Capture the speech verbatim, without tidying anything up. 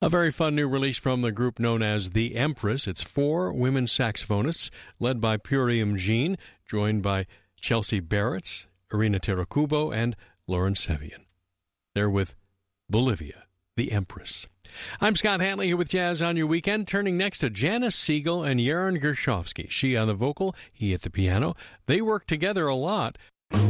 A very fun new release from the group known as The Empress. It's four women saxophonists led by Purium Jean, joined by Chelsea Barrett, Irina Terakubo, and Lauren Sevian. They're with Bolivia, The Empress. I'm Scott Hanley here with Jazz on Your Weekend, turning next to Janice Siegel and Yaron Gershovsky. She on the vocal, he at the piano. They work together a lot